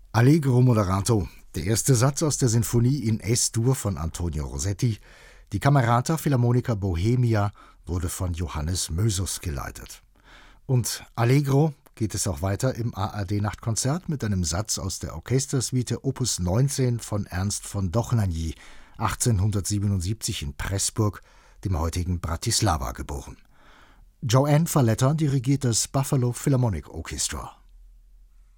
Allegro moderato, der erste Satz aus der Sinfonie in Es-Dur von Antonio Rossetti. Die Camerata Philharmonica Bohemia wurde von Johannes Mösus geleitet. Und Allegro geht es auch weiter im ARD-Nachtkonzert mit einem Satz aus der Orchestersuite Opus 19 von Ernst von Dochnanyi, 1877 in Pressburg, dem heutigen Bratislava, geboren. Joanne Falletta dirigiert das Buffalo Philharmonic Orchestra.